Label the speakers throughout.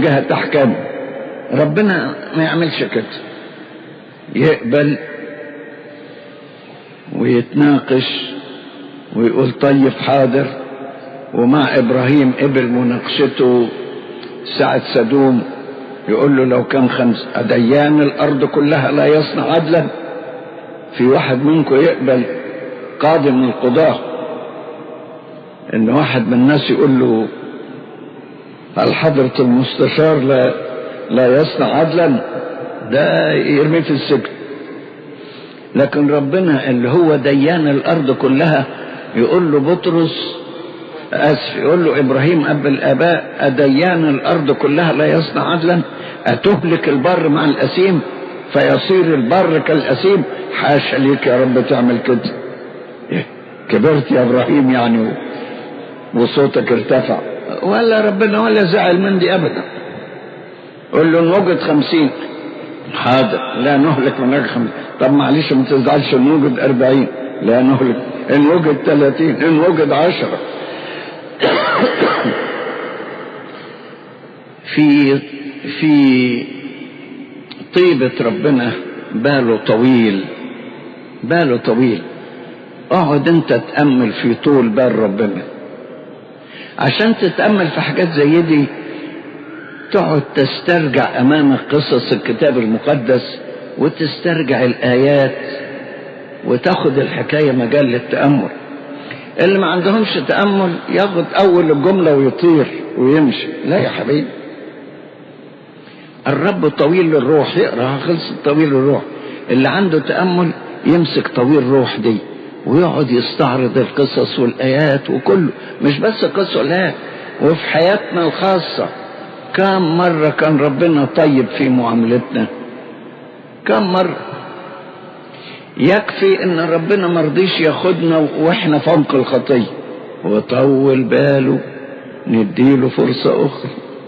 Speaker 1: جهة أحكامه. ربنا ما يعملش كده، يقبل ويتناقش ويقول طيب حاضر. ومع إبراهيم قبل مناقشته ساعة سدوم، يقول له لو كان 5 أديان الأرض كلها لا يصنع عدلا، في واحد منكم يقبل قاضي من القضاة إن واحد من الناس يقول له هل حضرة المستشار لا يصنع عدلا؟ ده يرميه في السجن. لكن ربنا اللي هو ديان الأرض كلها يقول له بطرس يقول له إبراهيم أب الآباء أديان الأرض كلها لا يصنع عدلا؟ أتهلك البر مع الأسيم فيصير البر كالأسيم؟ حاشا ليك يا رب تعمل كده. كبرت يا إبراهيم يعني وصوتك ارتفع. ولا ربنا ولا زعل من دي أبدا. قل له نوجد 50 حاضر، لا نهلك من 50. طب معلش ما تزعلش، نوجد 40 لا نهلك، إن وجد 30، إن وجد 10. في طيبة ربنا باله طويل. اقعد انت تأمل في طول بال ربنا. عشان تتأمل في حاجات زي دي تقعد تسترجع امامك قصص الكتاب المقدس وتسترجع الآيات وتاخد الحكاية مجال للتأمل. اللي ما عندهمش تأمل ياخد أول الجملة ويطير ويمشي. لا يا حبيبي، الرب طويل الروح، يقرأ خلص طويل الروح. اللي عنده تأمل يمسك طويل الروح دي ويقعد يستعرض القصص والآيات وكله، مش بس قصة والآيات. وفي حياتنا الخاصة كم مرة كان ربنا طيب في معاملتنا، كم مرة. يكفي ان ربنا مرضيش ياخدنا واحنا فوق الخطية وطول باله نديله فرصة اخرى.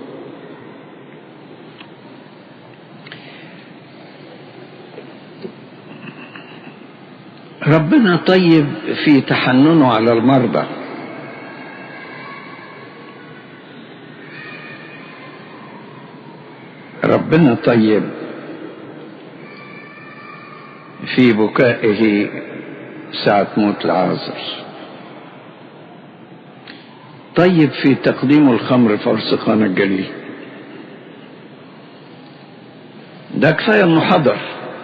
Speaker 1: ربنا طيب في تحننه على المرضى. ربنا طيب في بكائه ساعة موت العازر. طيب في تقديم الخمر في فرسخان الجليل. ده كفاية انه حضر.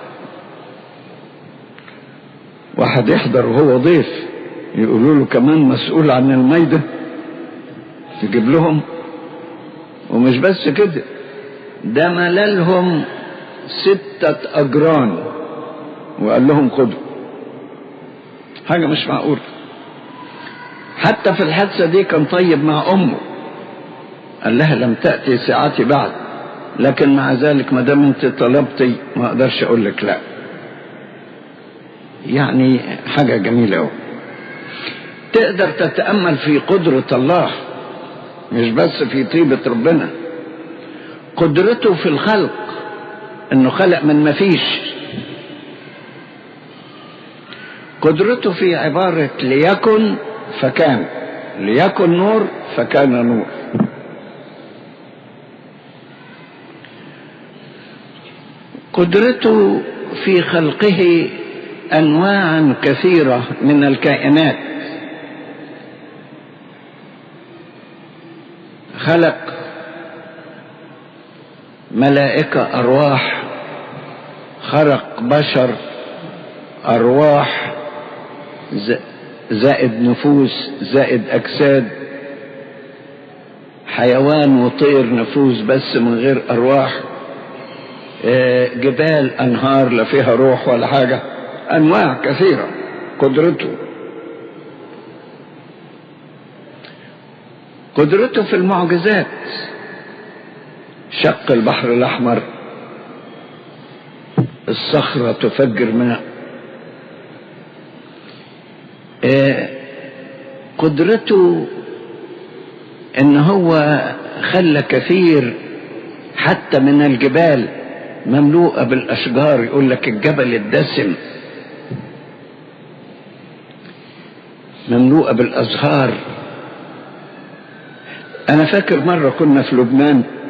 Speaker 1: واحد يحضر وهو ضيف يقولوا له كمان مسؤول عن الميدة تجيب لهم. ومش بس كده، ده ملالهم 6 أجران وقال لهم خدوا. حاجة مش معقولة. حتى في الحادثة دي كان طيب مع أمه، قال لها لم تأتي ساعتي بعد، لكن مع ذلك ما دام انت طلبتي ما اقدرش اقول لك لا. يعني حاجة جميلة أوي. تقدر تتأمل في قدرة الله، مش بس في طيبة ربنا. قدرته في الخلق، انه خلق من ما فيش. قدرته في عبارة ليكن فكان، ليكن نور فكان نور. قدرته في خلقه أنواعا كثيرة من الكائنات. خلق ملائكة أرواح، خلق بشر أرواح زائد نفوس زائد أجساد، حيوان وطير نفوس بس من غير أرواح، جبال أنهار لا فيها روح ولا حاجة، أنواع كثيرة. قدرته في المعجزات، شق البحر الأحمر، الصخرة تفجر ماء. قدرته ان هو خلى كثير حتى من الجبال مملوءة بالاشجار، يقول لك الجبل الدسم مملوءة بالازهار. انا فاكر مرة كنا في لبنان